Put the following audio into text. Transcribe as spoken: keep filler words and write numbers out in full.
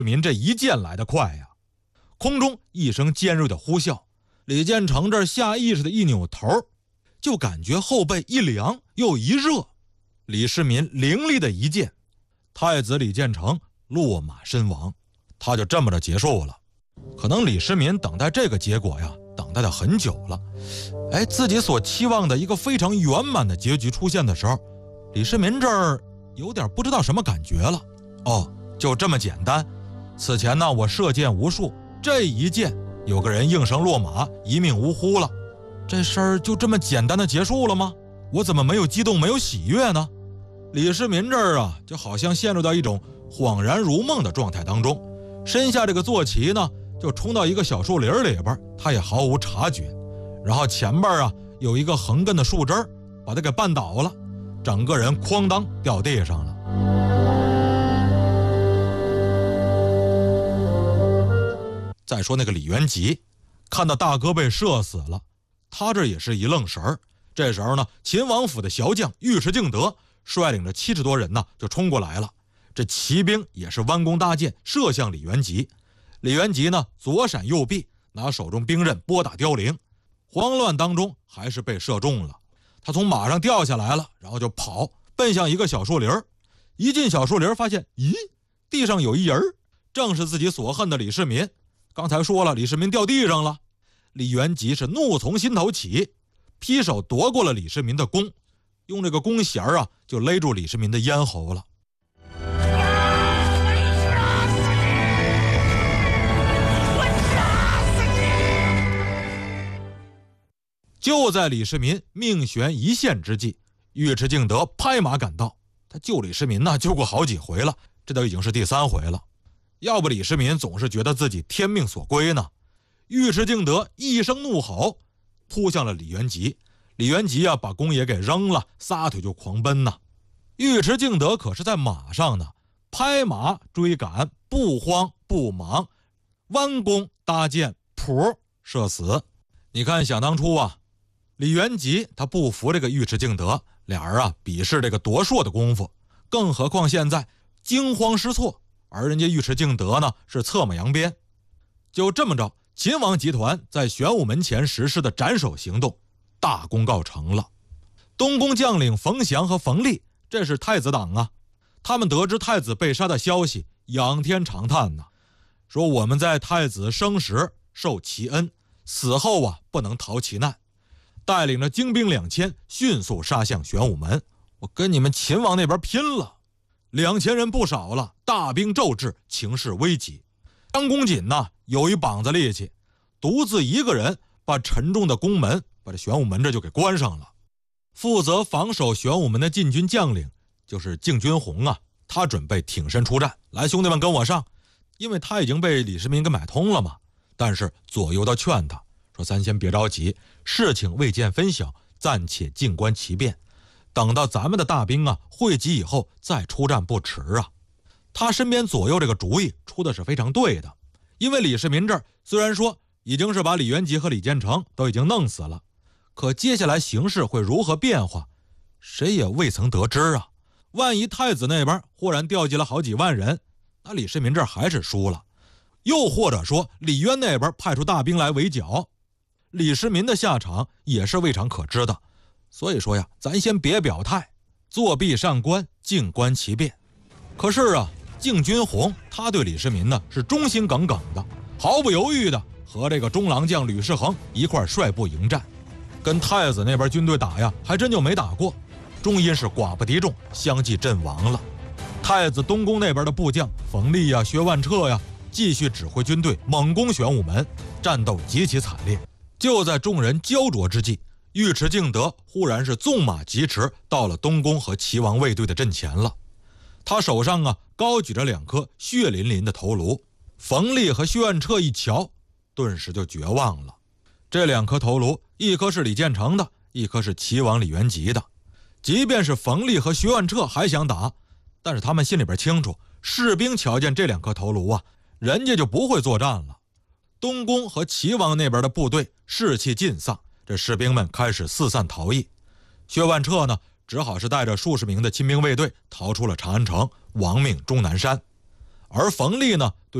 民这一箭来得快呀！空中一声尖锐的呼啸，李建成这下意识的一扭头，就感觉后背一凉又一热。李世民凌厉的一箭，太子李建成落马身亡，他就这么着结束了。可能李世民等待这个结果呀，等待的很久了。哎，自己所期望的一个非常圆满的结局出现的时候，李世民这儿有点不知道什么感觉了。哦，就这么简单。此前呢，我射箭无数，这一箭有个人应声落马，一命呜呼了。这事儿就这么简单的结束了吗？我怎么没有激动，没有喜悦呢？李世民这儿啊，就好像陷入到一种恍然如梦的状态当中。身下这个坐骑呢，就冲到一个小树林里边，他也毫无察觉。然后前边啊有一个横亘的树枝，把他给绊倒了，整个人哐当掉地上了。再说那个李元吉，看到大哥被射死了，他这也是一愣神儿。这时候呢，秦王府的骁将尉迟敬德率领着七十多人呢就冲过来了。这骑兵也是弯弓搭箭射向李元吉。李元吉呢左闪右避，拿手中兵刃拨打凋零，慌乱当中还是被射中了。他从马上掉下来了，然后就跑，奔向一个小树林。一进小树林，发现咦，地上有一人，正是自己所恨的李世民。刚才说了，李世民掉地上了。李元吉是怒从心头起，劈手夺过了李世民的弓，用这个弓弦啊就勒住李世民的咽喉了。就在李世民命悬一线之际，尉迟敬德拍马赶到。他救李世民呢，救过好几回了，这都已经是第三回了。要不李世民总是觉得自己天命所归呢。尉迟敬德一声怒吼，扑向了李元吉。李元吉啊，把弓也给扔了，撒腿就狂奔呐。尉迟敬德可是在马上呢，拍马追赶，不慌不忙，弯弓搭箭，噗射死。你看，想当初啊，李元吉他不服这个尉迟敬德，俩人啊比试这个夺槊的功夫，更何况现在惊慌失措，而人家尉迟敬德呢是策马扬鞭。就这么着，秦王集团在玄武门前实施的斩首行动大功告成了。东宫将领冯祥和冯立，这是太子党啊，他们得知太子被杀的消息，仰天长叹呐，说我们在太子生时受其恩，死后啊不能逃其难，带领着精兵两千，迅速杀向玄武门。我跟你们秦王那边拼了，两千人不少了，大兵骤至，情势危急。张公瑾呢有一膀子力气，独自一个人把沉重的宫门，把这玄武门这就给关上了。负责防守玄武门的禁军将领就是敬军红啊，他准备挺身出战，来兄弟们跟我上，因为他已经被李世民给买通了嘛。但是左右的劝他说，咱先别着急，事情未见分晓，暂且静观其变，等到咱们的大兵啊汇集以后再出战不迟啊。他身边左右这个主意出的是非常对的，因为李世民这儿虽然说已经是把李元吉和李建成都已经弄死了，可接下来形势会如何变化，谁也未曾得知啊。万一太子那边忽然调集了好几万人，那李世民这儿还是输了。又或者说李渊那边派出大兵来围剿，李世民的下场也是未尝可知的。所以说呀，咱先别表态，作壁上观，静观其变。可是啊，敬军红他对李世民呢是忠心耿耿的，毫不犹豫的和这个中郎将吕士恒一块率部迎战。跟太子那边军队打呀，还真就没打过，终因是寡不敌众，相继阵亡了。太子东宫那边的部将冯立呀、薛万彻呀，继续指挥军队猛攻玄武门，战斗极其惨烈。就在众人焦灼之际，尉迟敬德忽然是纵马疾驰到了东宫和齐王卫队的阵前了。他手上啊高举着两颗血淋淋的头颅，冯立和薛万彻一瞧，顿时就绝望了。这两颗头颅，一颗是李建成的，一颗是齐王李元吉的。即便是冯立和薛万彻还想打，但是他们心里边清楚，士兵瞧见这两颗头颅啊，人家就不会作战了。东宫和齐王那边的部队士气尽丧，这士兵们开始四散逃逸。薛万彻呢只好是带着数十名的亲兵卫队逃出了长安城，亡命终南山。 而冯立呢，对